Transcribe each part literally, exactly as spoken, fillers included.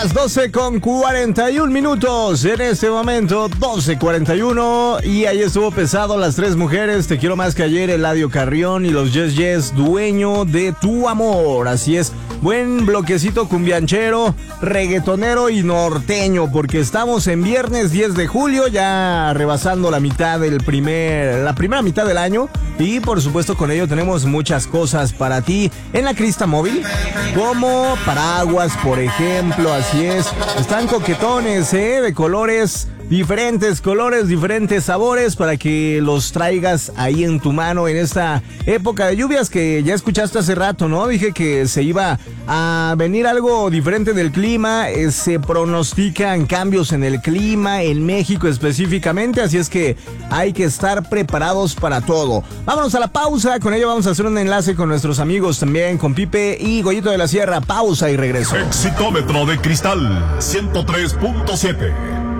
Las doce con cuarenta y un minutos en este momento, doce cuarenta y uno, y ahí estuvo pesado Las Tres Mujeres, Te Quiero Más Que Ayer, Eladio Carrión y los Yes Yes, Dueño de Tu Amor. Así es, buen bloquecito cumbianchero, reggaetonero y norteño, porque estamos en viernes diez de julio, ya rebasando la mitad del primer, la primera mitad del año, y por supuesto con ello tenemos muchas cosas para ti en la Crista Móvil, como paraguas, por ejemplo. Así es, están coquetones, ¿eh? De colores diferentes, colores, diferentes sabores, para que los traigas ahí en tu mano en esta época de lluvias que ya escuchaste hace rato, ¿no? Dije que se iba a venir algo diferente del clima, eh, se pronostican cambios en el clima, en México específicamente, así es que hay que estar preparados para todo. Vámonos a la pausa, con ello vamos a hacer un enlace con nuestros amigos también, con Pipe y Goyito de la Sierra. Pausa y regreso. Exitómetro de cristal ciento tres punto siete.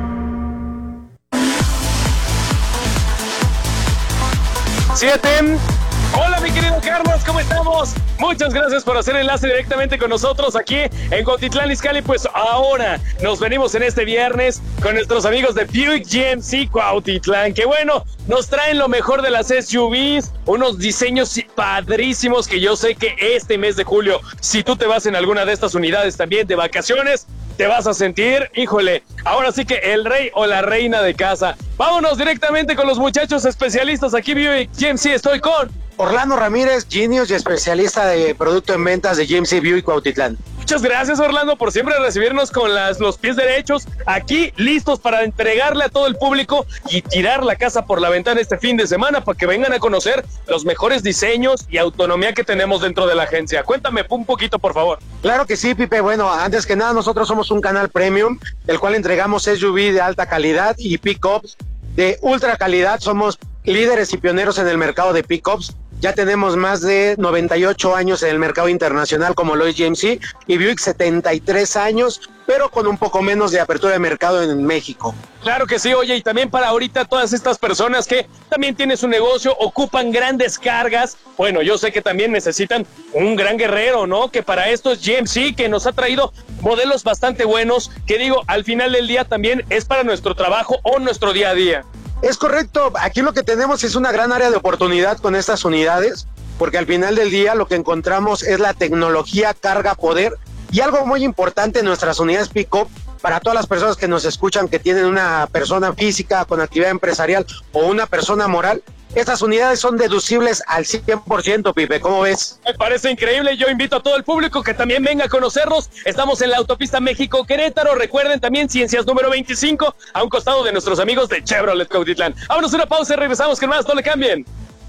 Siete. Hola, mi querido Carlos, ¿cómo estamos? Muchas gracias por hacer enlace directamente con nosotros aquí en Cuautitlán Izcalli. Pues ahora nos venimos en este viernes con nuestros amigos de Buick G M C Cuautitlán, que bueno, nos traen lo mejor de las S U Vs, unos diseños padrísimos que yo sé que este mes de julio, si tú te vas en alguna de estas unidades también de vacaciones, te vas a sentir, híjole, ahora sí que el rey o la reina de casa. Vámonos directamente con los muchachos especialistas aquí, Buick G M C. Estoy con Orlando Ramírez, Genius y especialista de producto en ventas de G M C Buick Cuautitlán. Muchas gracias, Orlando, por siempre recibirnos con las, los pies derechos, aquí listos para entregarle a todo el público y tirar la casa por la ventana este fin de semana para que vengan a conocer los mejores diseños y autonomía que tenemos dentro de la agencia. Cuéntame un poquito, por favor. Claro que sí, Pipe. Bueno, antes que nada, nosotros somos un canal premium, el cual entregamos S U V de alta calidad y pickups de ultra calidad. Somos líderes y pioneros en el mercado de pickups. Ya tenemos más de noventa y ocho años en el mercado internacional, como lo es G M C, y Buick setenta y tres años, pero con un poco menos de apertura de mercado en México. Claro que sí, oye, y también para ahorita todas estas personas que también tienen su negocio, ocupan grandes cargas, bueno, yo sé que también necesitan un gran guerrero, ¿no? Que para esto es G M C, que nos ha traído modelos bastante buenos, que digo, al final del día también es para nuestro trabajo o nuestro día a día. Es correcto, aquí lo que tenemos es una gran área de oportunidad con estas unidades, porque al final del día lo que encontramos es la tecnología carga poder, y algo muy importante en nuestras unidades pick-up, para todas las personas que nos escuchan que tienen una persona física con actividad empresarial o una persona moral, estas unidades son deducibles al cien por ciento, Pipe, ¿cómo ves? Me parece increíble, yo invito a todo el público que también venga a conocernos. Estamos en la autopista México-Querétaro, recuerden también Ciencias número veinticinco, a un costado de nuestros amigos de Chevrolet Cuautitlán. Vámonos a una pausa y regresamos con más, no le cambien.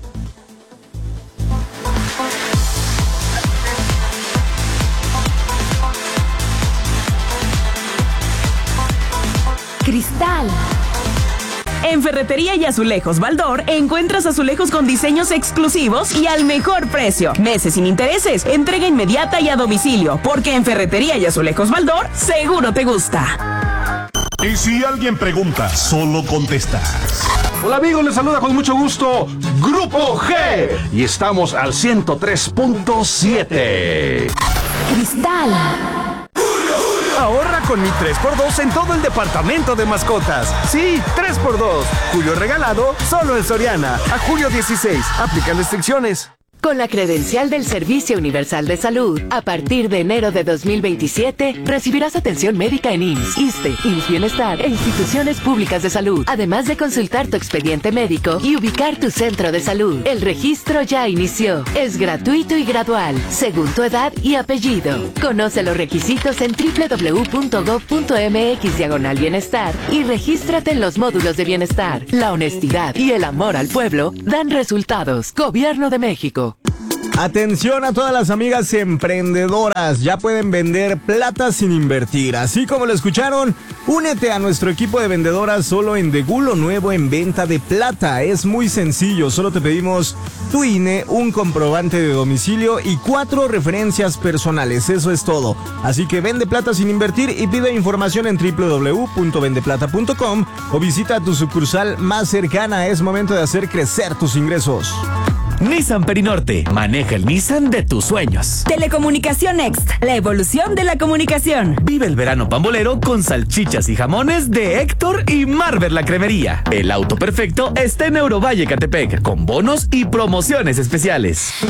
Cristal. En Ferretería y Azulejos Baldor encuentras azulejos con diseños exclusivos y al mejor precio. Meses sin intereses, entrega inmediata y a domicilio, porque en Ferretería y Azulejos Baldor seguro te gusta. Y si alguien pregunta, solo contestas. Hola amigos, les saluda con mucho gusto Grupo G y estamos al ciento tres punto siete. Cristal. Ahorra con mi tres por dos en todo el departamento de mascotas. Sí, tres por dos. Julio regalado solo en Soriana. A julio dieciséis. Aplican restricciones. Con la credencial del Servicio Universal de Salud, a partir de enero de dos mil veintisiete, recibirás atención médica en I M S S, ISSSTE, I M S S Bienestar e instituciones públicas de salud, además de consultar tu expediente médico y ubicar tu centro de salud. El registro ya inició. Es gratuito y gradual, según tu edad y apellido. Conoce los requisitos en doble u doble u doble u punto gob punto eme equis diagonal bienestar y regístrate en los módulos de bienestar. La honestidad y el amor al pueblo dan resultados. Gobierno de México. Atención a todas las amigas emprendedoras, ya pueden vender plata sin invertir, así como lo escucharon. Únete a nuestro equipo de vendedoras solo en Degulo Nuevo en venta de plata. Es muy sencillo, solo te pedimos tu I N E, un comprobante de domicilio y cuatro referencias personales, eso es todo. Así que vende plata sin invertir y pide información en doble u doble u doble u punto vendeplata punto com o visita tu sucursal más cercana. Es momento de hacer crecer tus ingresos. Nissan Perinorte. Maneja el Nissan de tus sueños. Telecomunicación Next, la evolución de la comunicación. Vive el verano pambolero con salchichas y jamones de Héctor y Marver la Cremería. El auto perfecto está en Eurovalle Catepec, con bonos y promociones especiales.